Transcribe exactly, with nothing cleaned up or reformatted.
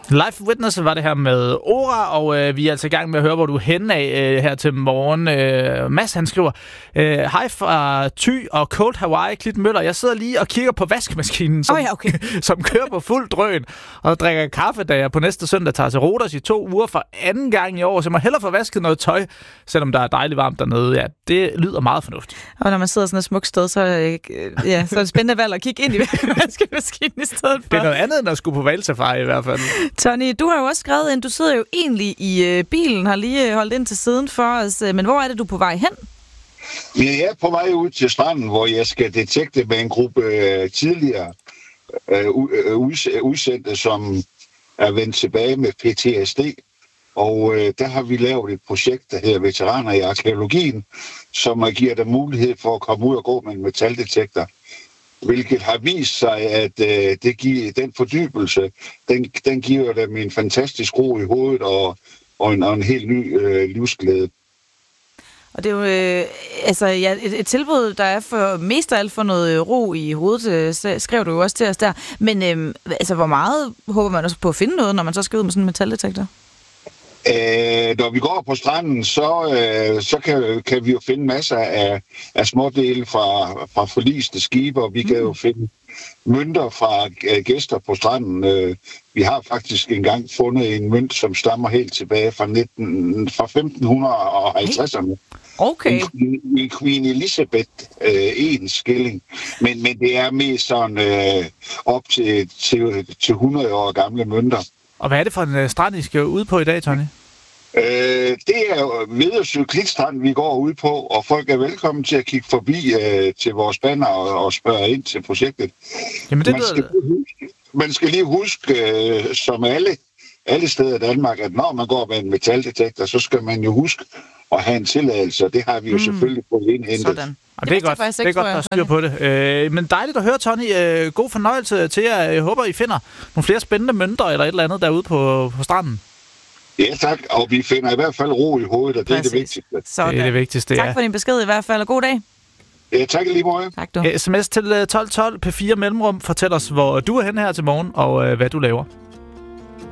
Live Witness var det her med Ora, og øh, vi er altså i gang med at høre, hvor du er henne af øh, her til morgen. Øh, Mads, han skriver, øh, hej fra Thy og Cold Hawaii, Klit Møller. Jeg sidder lige og kigger på vaskemaskinen, som, oh, ja, okay. som kører på fuld drøn, og drikker kaffe, da jeg på næste søndag tager til Rhodos i to uger for anden gang i år. Så jeg må hellere få vasket noget tøj, selvom der er dejligt varmt dernede. Ja, det lyder meget fornuftigt. Og når man sidder sådan et smukt sted, så, øh, ja, så er det spændende valg at kigge ind i vaskemaskinen i stedet for. Det er noget andet, end at skulle på valgsafari i hvert fald. Tony, du har jo også skrevet ind, du sidder jo egentlig i øh, bilen, har lige holdt ind til siden for os, øh, men hvor er det, du er på vej hen? Ja, jeg er på vej ud til stranden, hvor jeg skal detekte med en gruppe øh, tidligere øh, udsendte, som er vendt tilbage med P T S D. Og øh, der har vi lavet et projekt, der hedder Veteraner i Arkæologien, som giver dem mulighed for at komme ud og gå med en metaldetektor. Hvilket har vist sig, at øh, det giver, den fordybelse, den, den giver dem en fantastisk ro i hovedet og, og, en, og en helt ny øh, livsglæde. Og det er jo øh, altså, ja, et, et tilbud, der er for mest af alt for noget ro i hovedet, så skrev du jo også til os der. Men øh, altså, hvor meget håber man også på at finde noget, når man så skal ud med sådan en metaldetektor? Øh, når vi går på stranden, så, øh, så kan, kan vi jo finde masser af, af smådele fra, fra forliste skibe, og vi kan jo finde mønter fra øh, gæster på stranden. Øh, vi har faktisk engang fundet en mønt, som stammer helt tilbage fra, nitten, fra femten halvtredserne. Okay. En, en Queen Elizabeth øh, en skilling. Men, men det er mest sådan øh, op til, til, til hundrede år gamle mønter. Og hvad er det for en uh, strand, I skal ud på i dag, Tony? Øh, det er jo Vedersø Klitstrand, vi går ud på, og folk er velkommen til at kigge forbi øh, til vores banner og, og spørge ind til projektet. Jamen, det man, skal, huske, man skal lige huske, øh, som alle, alle steder i Danmark, at når man går med en metaldetektor, så skal man jo huske at have en tilladelse, og det har vi jo mm. selvfølgelig på indhentet. Sådan. Og det, det er godt, det er godt, der er styr på det. Øh, men dejligt at høre, Tony. Øh, god fornøjelse til jer. Jeg håber, I finder nogle flere spændende mønter eller et eller andet derude på, på stranden. Ja, tak. Og vi finder i hvert fald ro i hovedet, og det Præcis. er det vigtigste. Sådan. Det er det vigtigste, tak ja. for din besked i hvert fald, og god dag. Ja, tak lige meget. Tak du. sms til tolv tolv P fire mellemrum. Fortæl os, hvor du er henne her til morgen, og øh, hvad du laver.